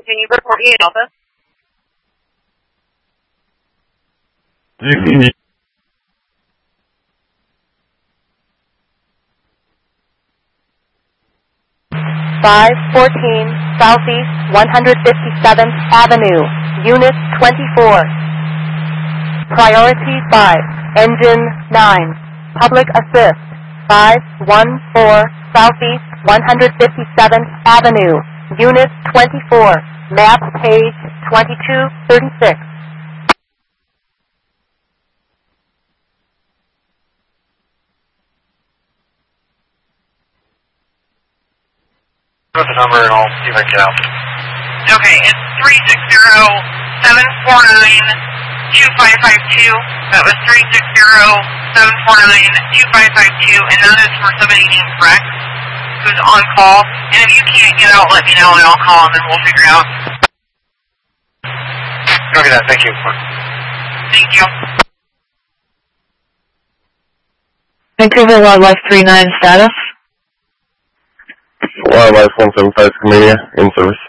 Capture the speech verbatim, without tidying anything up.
Can you report me in Delta? five fourteen Southeast one hundred fifty-seventh Avenue, Unit twenty-four. Priority five, Engine nine. Public assist, five one four Southeast one hundred fifty-seventh Avenue, Unit twenty-four. Map page twenty-two thirty-six. Put the number and I'll see if I can get out. Okay, it's three six zero, seven four nine, two five five two. That was three six zero, seven four nine, two five five two, and that is for somebody named Rex, who's on call. And if you can't get out, let me know and I'll call him and we'll figure it out. Copy that, thank you. Thank you. Vancouver Wildlife three nine status. Wildlife one seven five Skamania, in service.